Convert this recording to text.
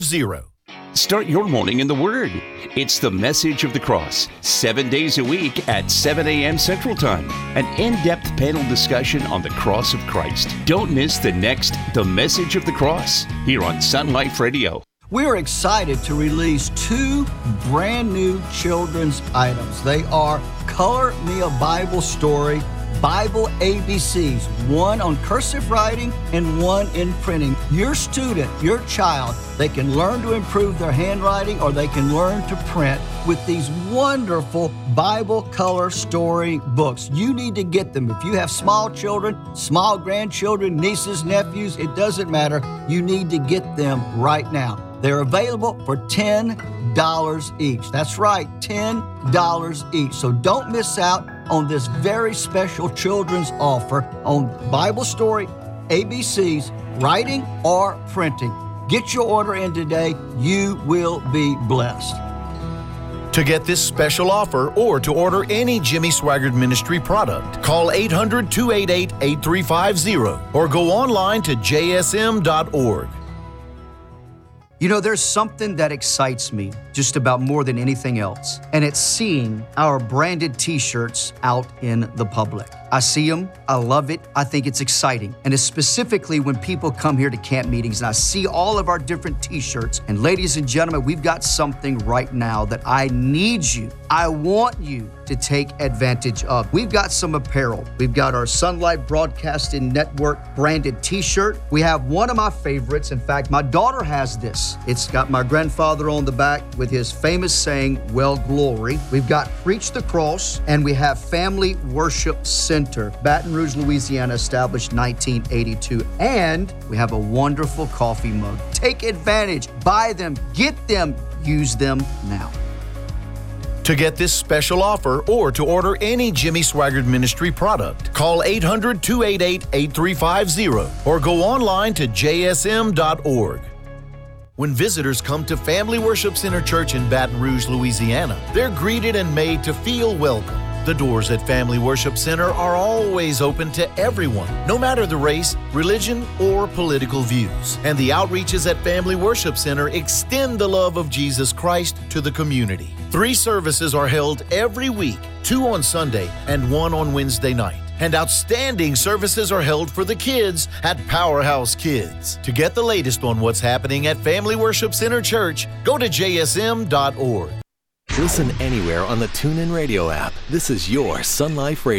Start your morning in the Word. It's the Message of the Cross, 7 days a week at 7 a.m. Central Time. An in-depth panel discussion on the cross of Christ. Don't miss the Message of the Cross, here on Sun Life Radio. We're excited to release 2 brand new children's items. They are Color Me a Bible Story, Bible ABCs, one on cursive writing and one in printing. Your student, your child, they can learn to improve their handwriting or they can learn to print with these wonderful Bible color story books. You need to get them. If you have small children, small grandchildren, nieces, nephews, it doesn't matter. You need to get them right now. They're available for $10 each. That's right, $10 each. So don't miss out on this very special children's offer on Bible story, ABCs, writing, or printing. Get your order in today. You will be blessed. To get this special offer or to order any Jimmy Swaggart Ministry product, call 800-288-8350 or go online to jsm.org. You know, there's something that excites me just about more than anything else, and it's seeing our branded t-shirts out in the public. I see them, I love it, I think it's exciting. And it's specifically when people come here to camp meetings and I see all of our different t-shirts. And ladies and gentlemen, we've got something right now that I need you, I want you to take advantage of. We've got some apparel. We've got our Sun Life Broadcasting Network branded t-shirt. We have one of my favorites. In fact, my daughter has this. It's got my grandfather on the back with his famous saying, "Well, glory." We've got Preach the Cross, and we have Family Worship Center, Baton Rouge, Louisiana, established 1982. And we have a wonderful coffee mug. Take advantage. Buy them. Get them. Use them now. To get this special offer or to order any Jimmy Swaggart Ministry product, call 800-288-8350 or go online to jsm.org. When visitors come to Family Worship Center Church in Baton Rouge, Louisiana, they're greeted and made to feel welcome. The doors at Family Worship Center are always open to everyone, no matter the race, religion, or political views. And the outreaches at Family Worship Center extend the love of Jesus Christ to the community. 3 services are held every week, 2 on Sunday and 1 on Wednesday night. And outstanding services are held for the kids at Powerhouse Kids. To get the latest on what's happening at Family Worship Center Church, go to jsm.org. Listen anywhere on the TuneIn Radio app. This is your Sun Life Radio.